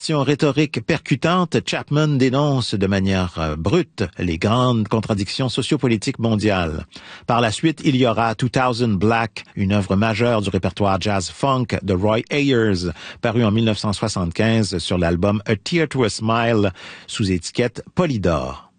Rhétorique percutante, Chapman dénonce de manière brute les grandes contradictions sociopolitiques mondiales. Par la suite, il y aura 2000 Black, une œuvre majeure du répertoire jazz-funk de Roy Ayers, paru en 1975 sur l'album A Tear to a Smile, sous étiquette Polydor.